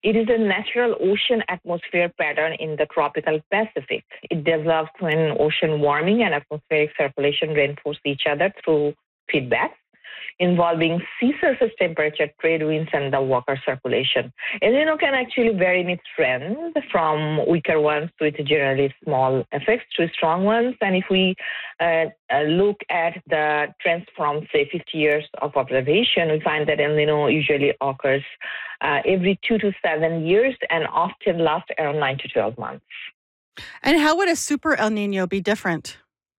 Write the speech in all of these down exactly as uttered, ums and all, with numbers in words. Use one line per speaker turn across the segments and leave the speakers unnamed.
It is a natural ocean atmosphere pattern in the tropical Pacific. It develops when ocean warming and atmospheric circulation reinforce each other through feedback involving sea surface temperature, trade winds, and the water circulation. El Nino can actually vary in its trend from weaker ones with generally small effects to strong ones. And if we uh, uh, look at the trends from, say, fifty years of observation, we find that El Nino usually occurs uh, every two to seven years and often lasts around nine to twelve months.
And how would a super El Nino be different?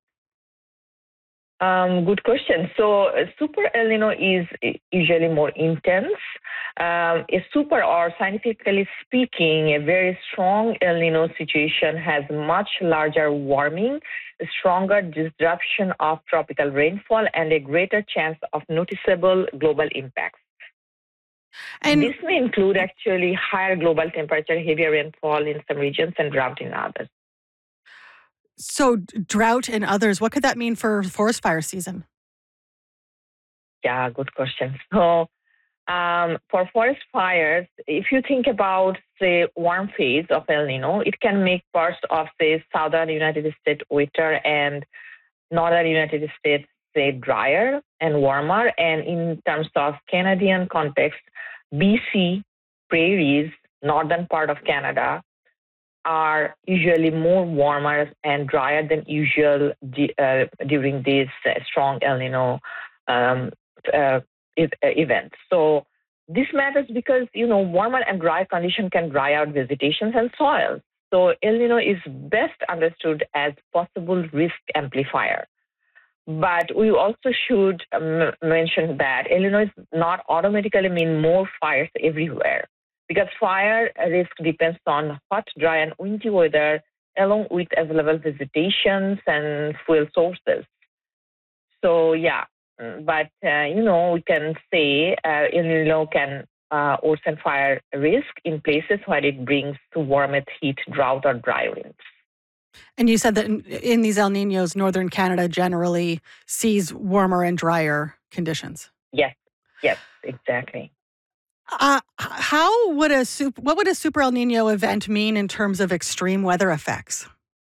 Um, good question. So, uh, super El Nino is usually more intense. Um, a super, or scientifically speaking, a very strong El Nino situation has much larger warming, stronger disruption of tropical rainfall, and a greater chance of noticeable global impacts. And this may include actually higher global temperature, heavier rainfall in some regions, and drought in others.
So drought in others, what could that mean for forest fire season?
Yeah, good question. So um, for forest fires, if you think about, say, warm phase of El Nino, it can make parts of, say, southern United States wetter and northern United States, say, drier and warmer. And in terms of Canadian context, B C, prairies, northern part of Canada, are usually more warmer and drier than usual uh, during these uh, strong El Nino um, uh, events. So this matters because, you know, warmer and dry condition can dry out vegetations and soils. So El Nino is best understood as possible risk amplifier. But we also should um, mention that El Nino is not automatically mean more fires everywhere, because fire risk depends on hot, dry, and windy weather, along with available vegetations and fuel sources. So, yeah, but, uh, you know, we can say uh, El Nino can uh, worsen fire risk in places where it brings to warmth, heat, drought, or dry winds.
And you said that in, in these El Ninos, northern Canada generally sees warmer and drier conditions.
Yes, yes, exactly.
Uh, how would a super, what would a super El Nino event mean in terms of extreme weather effects?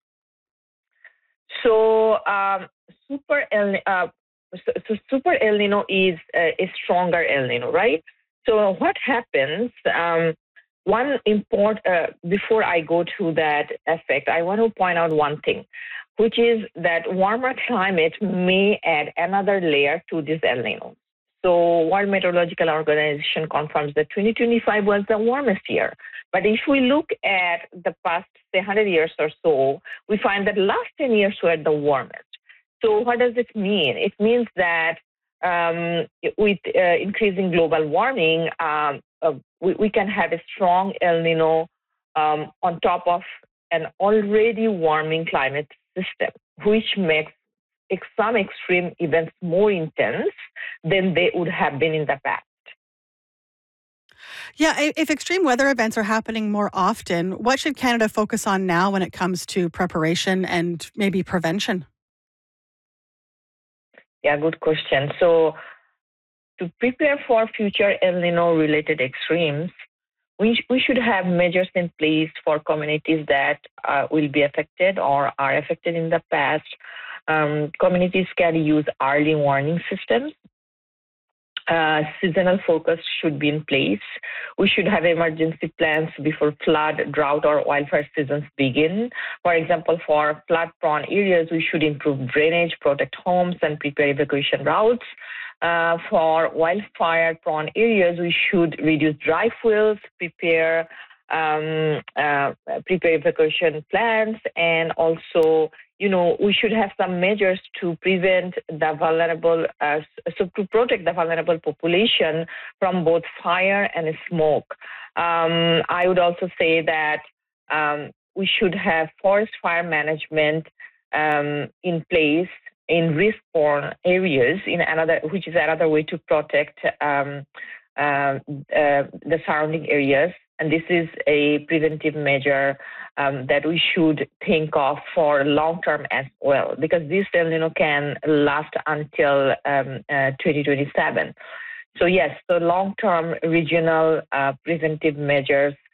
So, um, super El uh, so, so super El Nino is uh, a stronger El Nino, right? So, what happens? Um, one import uh, before I go to that effect, I want to point out one thing, which is that warmer climate may add another layer to this El Nino. So World Meteorological Organization confirms that twenty twenty-five was the warmest year. But if we look at the past, say, one hundred years or so, we find that last ten years were the warmest. So what does it mean? It means that um, with uh, increasing global warming, um, uh, we, we can have a strong El Nino um, on top of an already warming climate system, which makes some extreme events more intense than they would have been in the past.
Yeah, if extreme weather events are happening more often, what should Canada focus on now when it comes to preparation and maybe prevention?
Yeah, good question. So to prepare for future El Nino related extremes, we, we should have measures in place for communities that uh, will be affected or are affected in the past. Um, communities can use early warning systems. Uh, seasonal focus should be in place. We should have emergency plans before flood, drought, or wildfire seasons begin. For example, for flood-prone areas, we should improve drainage, protect homes, and prepare evacuation routes. Uh, for wildfire-prone areas, we should reduce dry fuels, prepare um, uh, prepare evacuation plans, and also, you know, we should have some measures to prevent the vulnerable, uh, so to protect the vulnerable population from both fire and smoke. Um, I would also say that um, we should have forest fire management um, in place in risk-prone areas, in another, which is another way to protect um, uh, uh, the surrounding areas. And this is a preventive measure um, that we should think of for long term as well, because this El Nino can last until um, uh, twenty twenty-seven. So yes, so long term regional uh, preventive measures